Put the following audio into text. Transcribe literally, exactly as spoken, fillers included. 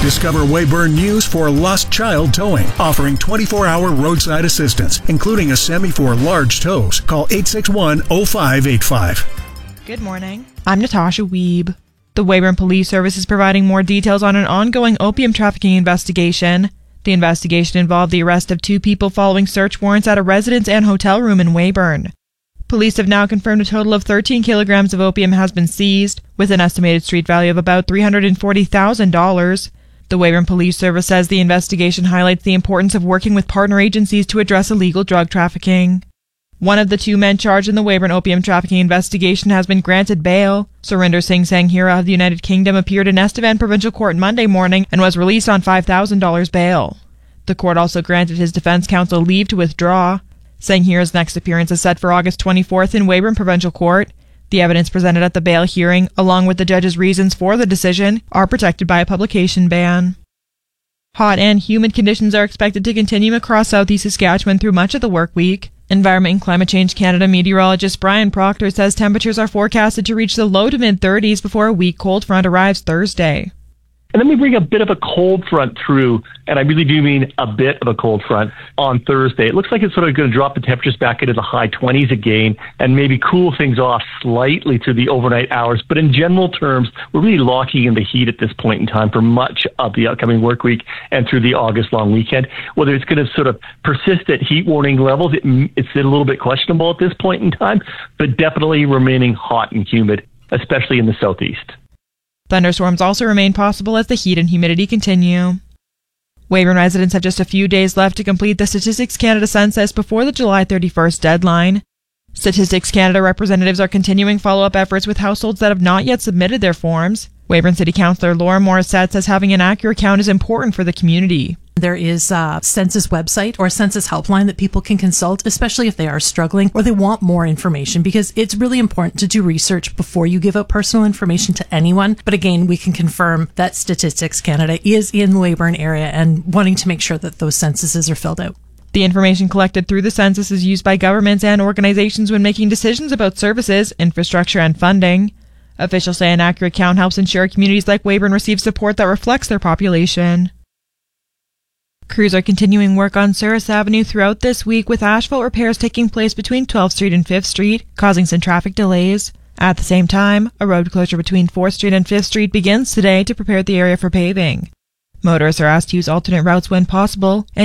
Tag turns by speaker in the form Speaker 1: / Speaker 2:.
Speaker 1: Discover Weyburn News for Lost Child Towing, offering twenty-four hour roadside assistance, including a semi for large tows. Call eight six one, oh five eight five.
Speaker 2: Good morning. I'm Natasha Wiebe. The Weyburn Police Service is providing more details on an ongoing opium trafficking investigation. The investigation involved the arrest of two people following search warrants at a residence and hotel room in Weyburn. Police have now confirmed a total of thirteen kilograms of opium has been seized, with an estimated street value of about three hundred forty thousand dollars. The Weyburn Police Service says the investigation highlights the importance of working with partner agencies to address illegal drug trafficking. One of the two men charged in the Weyburn opium trafficking investigation has been granted bail. Surinder Singh Sanghira of the United Kingdom appeared in Estevan Provincial Court Monday morning and was released on five thousand dollars bail. The court also granted his defense counsel leave to withdraw. Sanghira's next appearance is set for August twenty-fourth in Weyburn Provincial Court. The evidence presented at the bail hearing, along with the judge's reasons for the decision, are protected by a publication ban. Hot and humid conditions are expected to continue across southeast Saskatchewan through much of the work week. Environment and Climate Change Canada meteorologist Brian Proctor says temperatures are forecasted to reach the low to mid thirties before a weak cold front arrives Thursday.
Speaker 3: And then we bring a bit of a cold front through, and I really do mean a bit of a cold front, on Thursday. It looks like it's sort of going to drop the temperatures back into the high twenties again and maybe cool things off slightly through the overnight hours. But in general terms, we're really locking in the heat at this point in time for much of the upcoming work week and through the August long weekend. Whether it's going to sort of persist at heat warning levels, it, it's a little bit questionable at this point in time, but definitely remaining hot and humid, especially in the southeast.
Speaker 2: Thunderstorms also remain possible as the heat and humidity continue. Weyburn residents have just a few days left to complete the Statistics Canada census before the July thirty-first deadline. Statistics Canada representatives are continuing follow-up efforts with households that have not yet submitted their forms. Weyburn City Councillor Laura Morissette says having an accurate count is important for the community.
Speaker 4: There is a census website or a census helpline that people can consult, especially if they are struggling or they want more information, because it's really important to do research before you give out personal information to anyone. But again, we can confirm that Statistics Canada is in the Weyburn area and wanting to make sure that those censuses are filled out.
Speaker 2: The information collected through the census is used by governments and organizations when making decisions about services, infrastructure, and funding. Officials say an accurate count helps ensure communities like Weyburn receive support that reflects their population. Crews are continuing work on Souris Avenue throughout this week, with asphalt repairs taking place between twelfth Street and fifth Street, causing some traffic delays. At the same time, a road closure between fourth Street and fifth Street begins today to prepare the area for paving. Motorists are asked to use alternate routes when possible, and